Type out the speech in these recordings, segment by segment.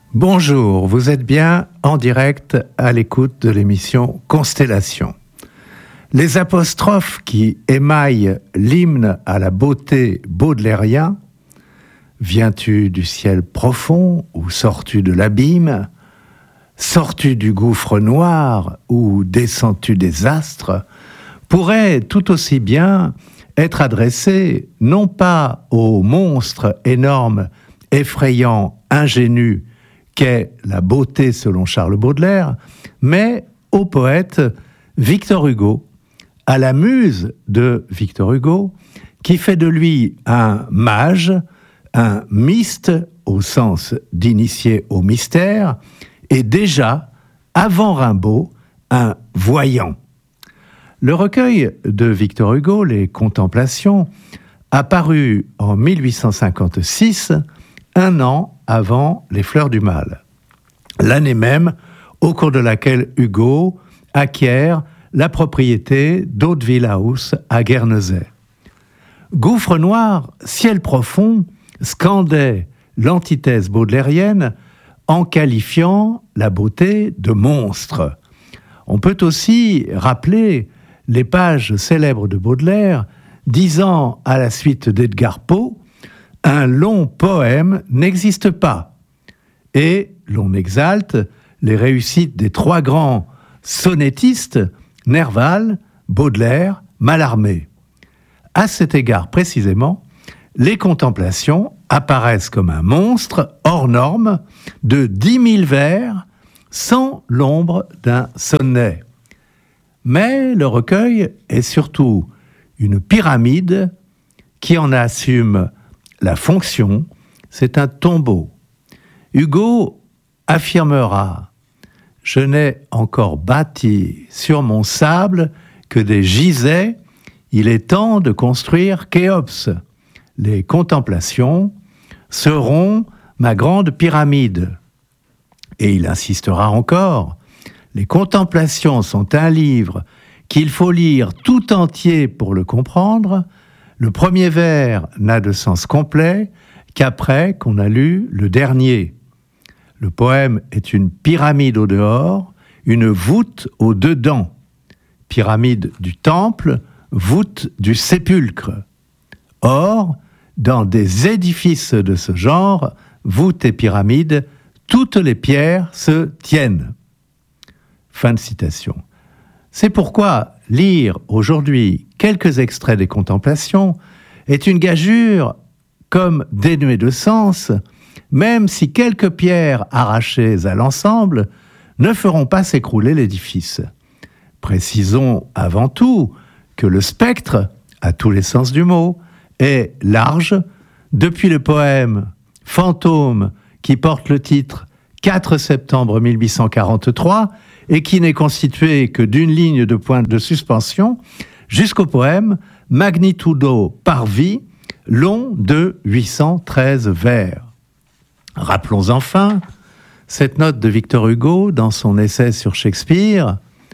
Bonjour, vous êtes bien en direct à l'écoute de l'émission Constellation. Les apostrophes qui émaillent l'hymne à la beauté baudelairien, viens-tu du ciel profond ou sors-tu de l'abîme, sors-tu du gouffre noir ou descends-tu des astres, pourraient tout aussi bien être adressées non pas au monstre énorme, effrayant, ingénu, qu'est la beauté selon Charles Baudelaire, mais au poète Victor Hugo, à la muse de Victor Hugo, qui fait de lui un mage, un myste au sens d'initié au mystère, et déjà, avant Rimbaud, un voyant. Le recueil de Victor Hugo, Les Contemplations, a paru en 1856, un an avant Les Fleurs du Mal, l'année même au cours de laquelle Hugo acquiert la propriété d'Hauteville House à Guernesey. Gouffre noir, ciel profond scandait l'antithèse baudelairienne en qualifiant la beauté de monstre. On peut aussi rappeler les pages célèbres de Baudelaire disant à la suite d'Edgar Poe « Un long poème n'existe pas » et l'on exalte les réussites des trois grands sonnettistes Nerval, Baudelaire, Mallarmé. À cet égard précisément, les Contemplations apparaissent comme un monstre hors norme de 10 000 vers sans l'ombre d'un sonnet. Mais le recueil est surtout une pyramide qui en assume la fonction, c'est un tombeau. Hugo affirmera « Je n'ai encore bâti sur mon sable que des gisets, il est temps de construire Khéops. Les contemplations seront ma grande pyramide. » Et il insistera encore « Les contemplations sont un livre qu'il faut lire tout entier pour le comprendre. Le premier vers n'a de sens complet qu'après qu'on a lu le dernier. Le poème est une pyramide au dehors, une voûte au dedans. Pyramide du temple, voûte du sépulcre. Or, dans des édifices de ce genre, voûte et pyramide, toutes les pierres se tiennent. » Fin de citation. C'est pourquoi lire aujourd'hui quelques extraits des Contemplations est une gageure comme dénuée de sens, même si quelques pierres arrachées à l'ensemble ne feront pas s'écrouler l'édifice. Précisons avant tout que le spectre, à tous les sens du mot, est large, depuis le poème « Fantôme » qui porte le titre « 4 septembre 1843 » et qui n'est constitué que d'une ligne de pointe de suspension, jusqu'au poème « Magnitudo Parvi », long de 813 vers. Rappelons enfin cette note de Victor Hugo dans son essai sur Shakespeare.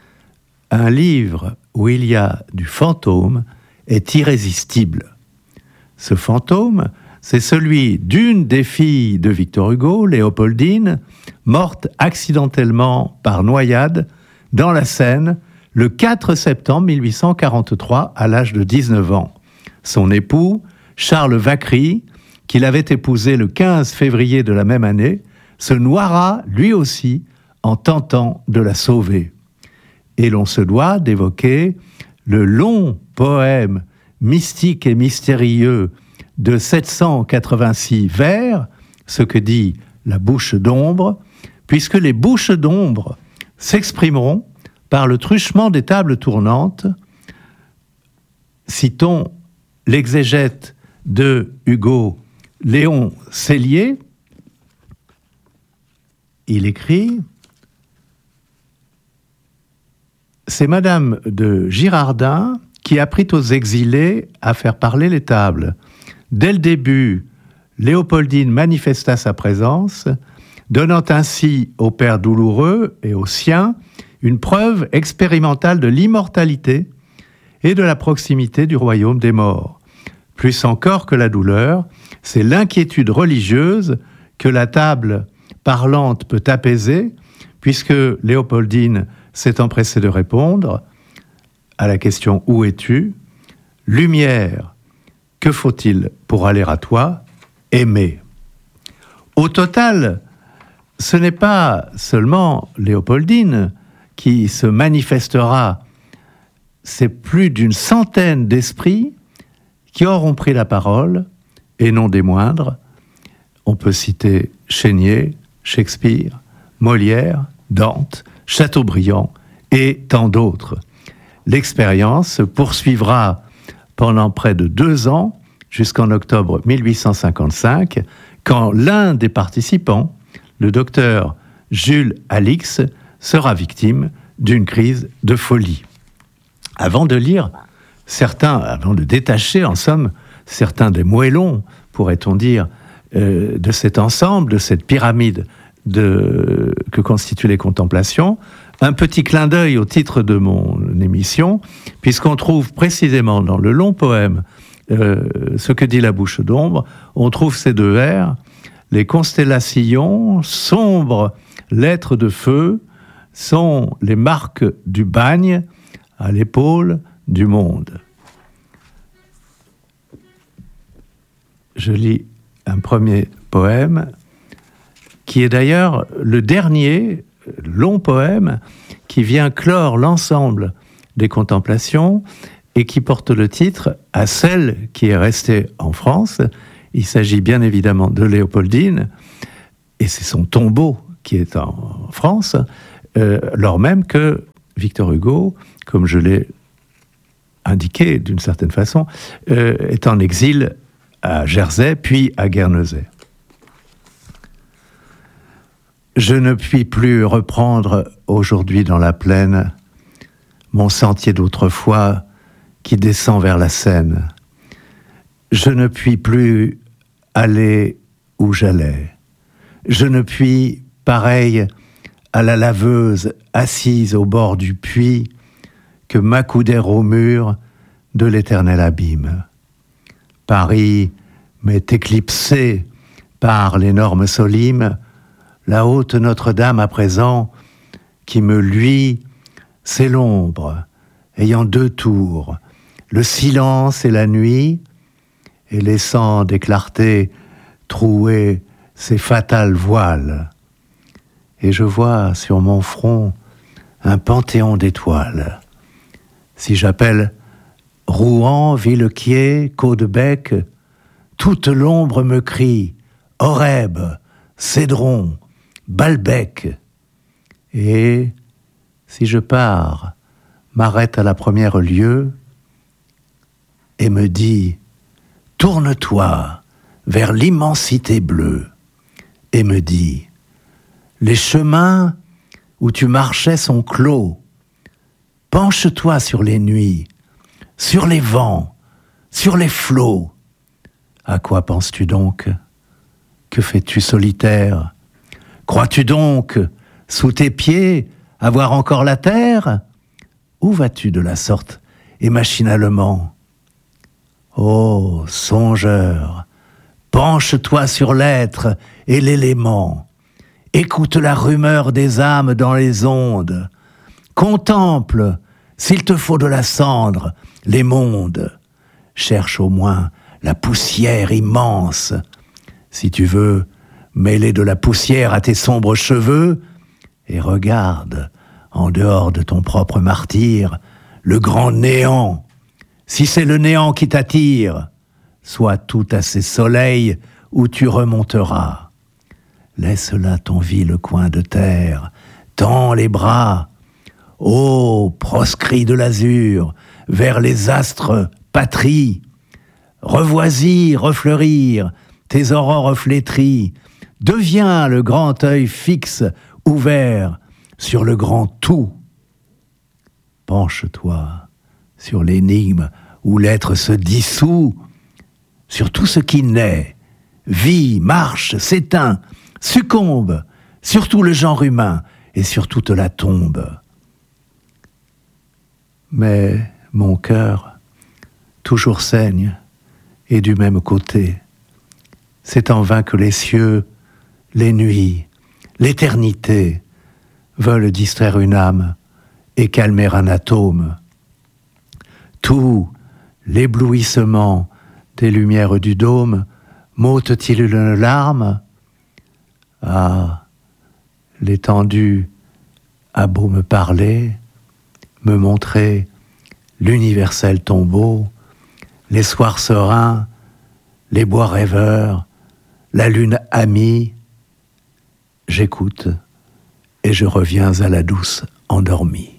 Un livre où il y a du fantôme est irrésistible. Ce fantôme, c'est celui d'une des filles de Victor Hugo, Léopoldine, morte accidentellement par noyade dans la Seine le 4 septembre 1843 à l'âge de 19 ans. Son époux, Charles Vacry, qu'il avait épousé le 15 février de la même année, se noiera lui aussi en tentant de la sauver. Et l'on se doit d'évoquer le long poème mystique et mystérieux de 786 vers, ce que dit la bouche d'ombre, puisque les bouches d'ombre s'exprimeront par le truchement des tables tournantes. Citons l'exégète de Hugo, Léon Sellier. Il écrit « C'est Madame de Girardin qui apprit aux exilés à faire parler les tables. Dès le début, Léopoldine manifesta sa présence, donnant ainsi au père douloureux et aux siens une preuve expérimentale de l'immortalité et de la proximité du royaume des morts. Plus encore que la douleur, c'est l'inquiétude religieuse que la table parlante peut apaiser, puisque Léopoldine s'est empressée de répondre à la question « Où es-tu ?» Lumière, que faut-il pour aller à toi? Aimer. Au total, ce n'est pas seulement Léopoldine qui se manifestera, c'est plus d'une centaine d'esprits qui auront pris la parole, et non des moindres. On peut citer Chénier, Shakespeare, Molière, Dante, Chateaubriand et tant d'autres. L'expérience se poursuivra pendant près de 2 ans, jusqu'en octobre 1855, quand l'un des participants, le docteur Jules Alix, sera victime d'une crise de folie. Avant de détacher, en somme, certains des moellons, pourrait-on dire, de cet ensemble, de cette pyramide que constituent les contemplations, un petit clin d'œil au titre de mon émission, puisqu'on trouve précisément dans le long poème Ce que dit la bouche d'ombre, on trouve ces 2 vers: les constellations, sombres lettres de feu, sont les marques du bagne à l'épaule du monde. Je lis un premier poème, qui est d'ailleurs le dernier long poème qui vient clore l'ensemble des contemplations et qui porte le titre « À celle qui est restée en France ». Il s'agit bien évidemment de Léopoldine, et c'est son tombeau qui est en France, lors même que Victor Hugo, comme je l'ai indiqué d'une certaine façon, est en exil à Jersey, puis à Guernesey. Je ne puis plus reprendre aujourd'hui dans la plaine mon sentier d'autrefois qui descend vers la Seine. Je ne puis plus aller où j'allais. Je ne puis, pareil à la laveuse assise au bord du puits, que m'accouder au mur de l'éternel abîme. Paris m'est éclipsé par l'énorme Solime, la haute Notre-Dame à présent, qui me luit, c'est l'ombre, ayant 2 tours, le silence et la nuit, et laissant des clartés trouer ses fatales voiles. Et je vois sur mon front un panthéon d'étoiles. Si j'appelle Rouen, Villequier, Caudebec, toute l'ombre me crie Horeb, Cédron, Balbec. Et si je pars, m'arrête à la première lieue et me dit tourne-toi vers l'immensité bleue, et me dit les chemins où tu marchais sont clos, penche-toi sur les nuits, sur les vents, sur les flots. À quoi penses-tu donc? Que fais-tu solitaire? Crois-tu donc, sous tes pieds, avoir encore la terre? Où vas-tu de la sorte et machinalement? Ô songeur, penche-toi sur l'être et l'élément. Écoute la rumeur des âmes dans les ondes. Contemple, s'il te faut de la cendre, les mondes. Cherche au moins la poussière immense. Si tu veux, mêler de la poussière à tes sombres cheveux, et regarde, en dehors de ton propre martyre, le grand néant. Si c'est le néant qui t'attire, sois tout à ces soleils où tu remonteras. Laisse là ton vil coin de terre, tends les bras, ô proscrit de l'azur, vers les astres patrie. Revois-y, refleurir, tes aurores flétries, deviens le grand œil fixe, ouvert sur le grand tout. Penche-toi sur l'énigme où l'être se dissout, sur tout ce qui naît, vit, marche, s'éteint, succombe, sur tout le genre humain et sur toute la tombe. Mais mon cœur toujours saigne, et du même côté. C'est en vain que les cieux, les nuits, l'éternité veulent distraire une âme et calmer un atome. Tout l'éblouissement des lumières du dôme m'ôte-t-il une larme? Ah, l'étendue a beau me parler, me montrer l'universel tombeau, les soirs sereins, les bois rêveurs, la lune amie, j'écoute et je reviens à la douce endormie.